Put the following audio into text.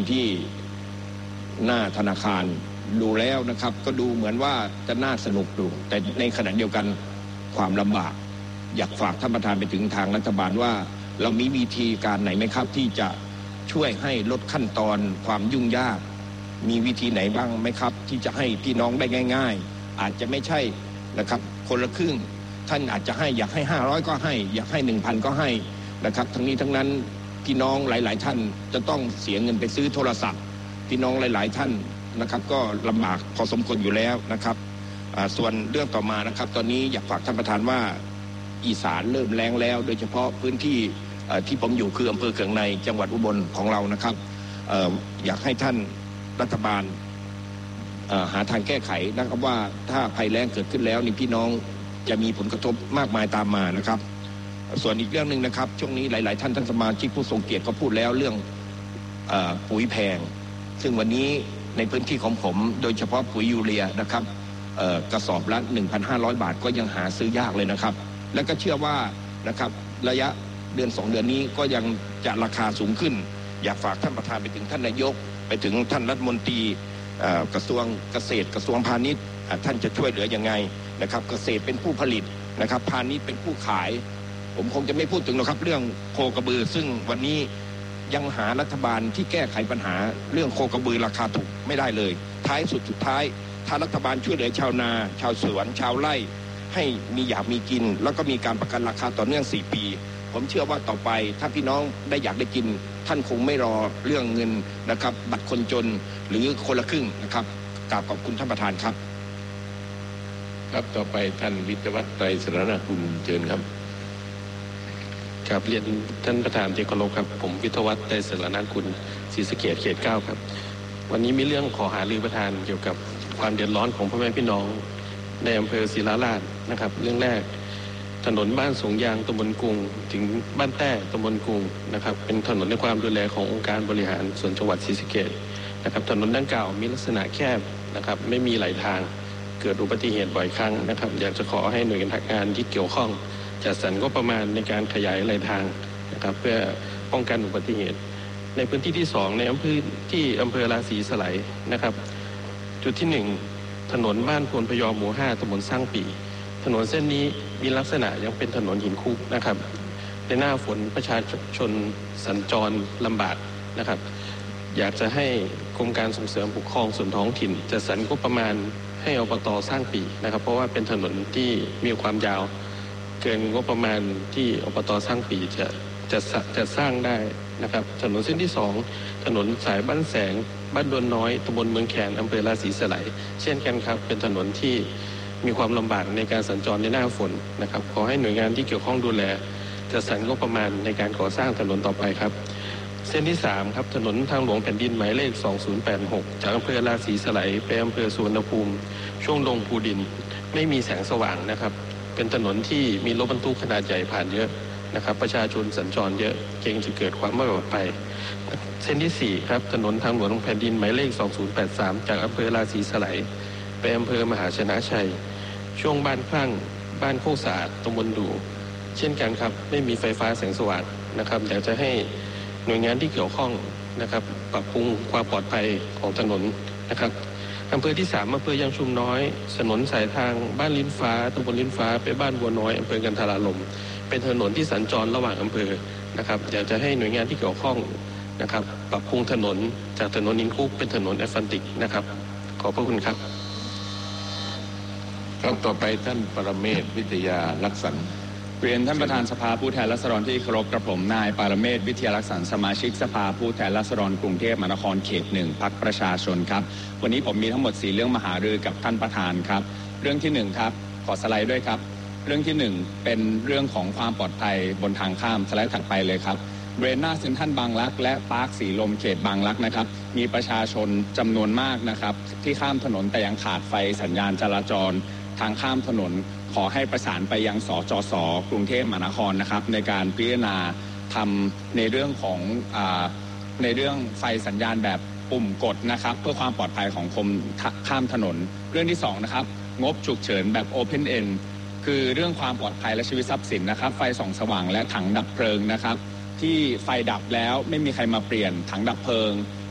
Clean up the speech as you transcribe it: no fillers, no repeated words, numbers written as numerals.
ที่หน้าธนาคารดูแล้วนะครับก็ดูเหมือนว่าจะน่าสนุกดูแต่ในขณะเดียวกันความลำบากอยากฝากท่านประธานไปถึงทางรัฐบาลว่าเรามีวิธีการไหนไหมครับที่จะช่วยให้ลดขั้นตอนความยุ่งยากมีวิธีไหนบ้างไหมครับที่จะให้พี่น้องได้ง่ายๆอาจจะไม่ใช่นะครับคนละครึ่งท่านอาจจะให้อยากให้500ก็ให้อยากให้ 1,000 ก็ให้นะครับทั้งนี้ทั้งนั้นพี่น้องหลายๆท่านจะต้องเสียเงินไปซื้อโทรศัพท์พี่น้องหลายๆท่านนะครับก็ลำบากพอสมควรอยู่แล้วนะครับส่วนเรื่องต่อมานะครับตอนนี้อยากฝากท่านประธานว่าอีสานเริ่มแล้งแล้วโดยเฉพาะพื้นที่ที่ผมอยู่คืออำเภอเขื่องในจังหวัดอุบลของเรานะครับอยากให้ท่านรัฐบาลหาทางแก้ไขนะครับว่าถ้าภัยแล้งเกิดขึ้นแล้วนี่พี่น้องจะมีผลกระทบมากมายตามมานะครับส่วนอีกเรื่องหนึ่งนะครับช่วงนี้หลายๆท่านสมาชิกผู้ทรงเกียรติก็พูดแล้วเรื่องปุ๋ยแพงซึ่งวันนี้ในพื้นที่ของผมโดยเฉพาะปุ๋ยยูเรียนะครับกระสอบละ 1,500 บาทก็ยังหาซื้อยากเลยนะครับและก็เชื่อว่านะครับระยะเดือน2เดือนนี้ก็ยังจะราคาสูงขึ้นอยากฝากท่านประธานไปถึงท่านนายกไปถึงท่านรัฐมนตรีกระทรวงเกษตรกระทรวงพาณิชย์ท่านจะช่วยเหลือยังไงนะครับเกษตรเป็นผู้ผลิตนะครับพาณิชย์เป็นผู้ขายผมคงจะไม่พูดถึงหรอกครับเรื่องโคกระบือซึ่งวันนี้ยังหารัฐบาลที่แก้ไขปัญหาเรื่องโคกระบือราคาถูกไม่ได้เลยท้ายสุดท้ายถ้ารัฐบาลช่วยเหลือชาวนาชาวสวนชาวไร่ให้มีอยากมีกินแล้วก็มีการประกันราคาต่อเนื่อง4ปีผมเชื่อว่าต่อไปถ้าพี่น้องได้อยากได้กินท่านคงไม่รอเรื่องเงินนะครับบัตรคนจนหรือคนละครึ่งนะครับกราบขอบคุณท่านประธานครับครับต่อไปท่านวิทยวัฒน์ไตรสรณกุลเชิญครับครับเรียนท่านประธานที่เคารพครับผมวิทยวัฒน์ไตรสรณกุลศรีสะเกษเขต 9ครับวันนี้มีเรื่องขอหารือประธานเกี่ยวกับความเดือดร้อนของพ่อแม่พี่น้องในอำเภอศิลาราชนะครับเรื่องแรกถนนบ้านสงยางตำบลกรุงถึงบ้านแต้ตำบลกรุงนะครับเป็นถนนในความดูแลขององค์การบริหารส่วนจังหวัดศรีสะเกษนะครับถนนดังกล่าวมีลักษณะแคบนะครับไม่มีไหลทางเกิดอุบัติเหตุบ่อยครั้งนะครับอยากจะขอให้หน่วยงานที่เกี่ยวข้องจัดสรรงบประมาณในการขยายไหลทางนะครับเพื่อป้องกันอุบัติเหตุในพื้นที่ที่2ในอำเภอราศีสไลยนะครับจุดที่1ถนนบ้านพลพยอมหมู่5ตำบลสร้างปีถนนเส้นนี้มีลักษณะยังเป็นถนนหินคุกนะครับในหน้าฝนประชาชนสัญจรลำบากนะครับอยากจะให้กรมการส่งเสริมปกครองส่วนท้องถิ่นจัดสรรงบประมาณให้อบต.สร้างปีนะครับเพราะว่าเป็นถนนที่มีความยาวเกินงบประมาณที่อบต.สร้างปีจะสร้างได้นะครับถนนเส้นที่2ถนนสายบ้านแสงบ้านดวนน้อยตำบลเมืองแขนอำเภอราศีสไลยเช่นกันครับเป็นถนนที่มีความลำบากในการสัญจรในหน้าฝนนะครับขอให้หน่วยงานที่เกี่ยวข้องดูแลจัดสรรงบประมาณในการก่อสร้างถนนต่อไปครับเส้นที่3ครับถนนทางหลวงแผ่นดินหมายเลข2086จากอำเภอราศีสไลยไปอำเภอสุวรรณภูมิช่วงดงภูดินไม่มีแสงสว่างนะครับเป็นถนนที่มีรถบรรทุกขนาดใหญ่ผ่านเยอะนะครับประชาชนสัญจรเยอะเกรงจะเกิดความไม่ปลอดภัยเส้นที่4ครับถนนทางหลวงแผ่นดินหมายเลข2083จากอำเภอราศีสไลยไปอำเภอมหาชนะชัยช่วงบ้านคลั่งบ้านโคกสะอาดตำบลดูเช่นกันครับไม่มีไฟฟ้าแสงสว่างนะครับอยากจะให้หน่วยงานที่เกี่ยวข้องนะครับปรับปรุงความปลอดภัยของถนนนะครับอำเภอที่3อำเภอยางชุมน้อยถนนสายทางบ้านลิ้นฟ้าตำบลลิ้นฟ้าไปบ้านบัวน้อยอำเภอกันทราลมเป็นถนนที่สัญจรระหว่างอำเภอนะครับอยากจะให้หน่วยงานที่เกี่ยวข้องนะครับปรับปรุงถนนจากถนนหินคุกเป็นถนนแอสฟัลติกนะครับขอบพระคุณครับครับต่อไปท่านปรเมศวร์วิทยาลักษณ์เรียนท่านประธานสภาผู้แทนราษฎรที่เคารพกระผมนายปรเมศวร์วิทยาลักษณ์สมาชิกสภาผู้แทนราษฎรกรุงเทพมหานครเขต1พรรคประชาชนครับวันนี้ผมมีทั้งหมด4เรื่องมาหารือกับท่านประธานครับเรื่องที่1ครับขอสไลด์ด้วยครับเรื่องที่1เป็นเรื่องของความปลอดภัยบนทางข้ามสไลด์ถัดไปเลยครับบริเวณหน้าเซ็นทรัลบางรักและปาร์คสีลมเขตบางรักนะครับมีประชาชนจำนวนมากนะครับที่ข้ามถนนแต่ยังขาดไฟสัญญาณจราจรทางข้ามถนนขอให้ประสานไปยังสจส.กรุงเทพมหานครนะครับในการพิจารณาทำในเรื่องของในเรื่องไฟสัญญาณแบบปุ่มกดนะครับเพื่อความปลอดภัยของคนข้ามถนนเรื่องที่2นะครับงบฉุกเฉินแบบ Open End คือเรื่องความปลอดภัยและชีวิตทรัพย์สินนะครับไฟส่องสว่างและถังดับเพลิงนะครับที่ไฟดับแล้วไม่มีใครมาเปลี่ยนถังดับเพลิง